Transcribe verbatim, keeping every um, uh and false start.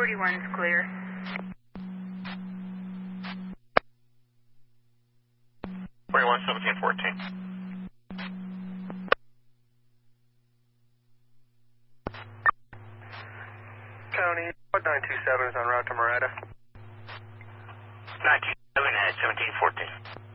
forty-one's clear. forty-one, seventeen, fourteen. County, nine two seven is en route to Moretta. nine two seven at seventeen fourteen.